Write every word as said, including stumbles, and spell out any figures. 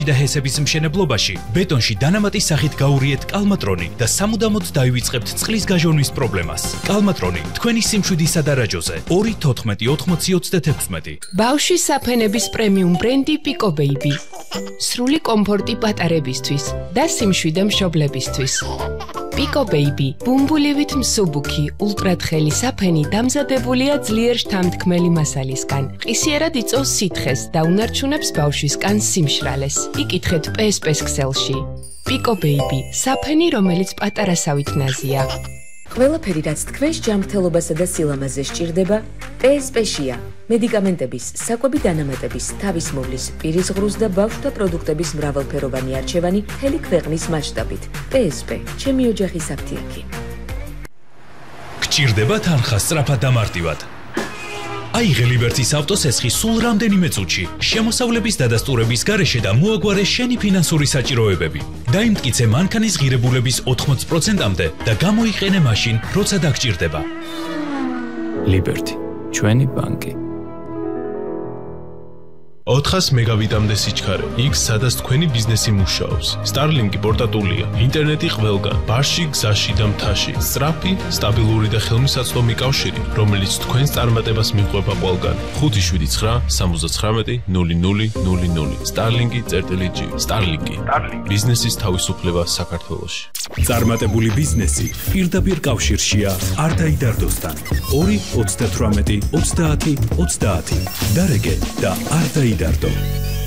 და ჰესების მშენებლობაში ბეტონში დანამატის სახით გაურიეთ კალმატრონი და სამუდამოდ დაივიწყებთ წყლის გაჟონვის პრობლემას. კალმატრონი თქვენი სიმშვიდის სადარაჯოზე ორი თოთხმეტი ოთხმოცი ოცდაექვსმეტი. ბავშვის საფენების პრემიუმ ბრენდი Pico Baby. სრული კომფორტი პატარებისთვის და სიმშვიდე მშობლებისთვის. Pico Baby, ბუმბულივით მსუბუქი, ულტრათხელი საფენი დამზადებულია ძლიერ შთამთქმელი მასალისგან. ყისიერად იწვევს სითხეს და უნარჩუნებს ბავშვის კანს სიმშრალეს. იკითხეთ პე ეს პე-ს ქსელში. Pico Baby, საფენი, რომელიც პატარასავით ნაზია. ყველაფერი, რაც თქვენს ჯანმრთელობასა და სილამაზეს სჭირდება, პე ეს პე-შია. მედიკამენტების, საკვები დანამატების, თავის მოვლის, პირის ღრუს და ბავშვთა პროდუქტების მრავალფეროვანი არჩევანი მთელი ქვეყნის მასშტაბით. პე ეს პე, ჩემი ოჯახის აფთიაქი. გჭირდება თანხა სწრაფად და მარტივად. აიღე ლიბერტის ავტოსესხი სულ რამდენიმე წუთში, შემოსავლების დადასტურების გარეშე და მოაგვარე შენი ფინანსური საჭიროებები. დაიმტკიცე მანქანის ღირებულების ოთხმოცი პროცენტამდე და გამოიყენე მაშინ, როცა დაგჭირდება. ლიბერტი, ჩვენი ბანკი. ოთხას მეგავიტამდე სიჩქარე, იქ სადაც თქვენი ბიზნესი მუშაობს. Starlink პორტატულია, ინტერნეტი ყველგან, ბარში, გზაში და მთაში. სწრაფი, სტაბილური და ხელმისაწვდომი კავშირი, რომელიც თქვენს წარმატებას მიყვება ყველგან. ხუთი შვიდი ცხრა სამოცდათხრამეტი ნული ნული ნული ნული. Starlink.G. Starlink. ბიზნესის თავისუფლება საქართველოში. წარმატებული ბიზნესი პირდაპირ კავშირშია არტაიდარდოსთან. ორი ოცდათვრამეტი ოცდაათი ოცდაათი. დარეგე და არტაიდარდო.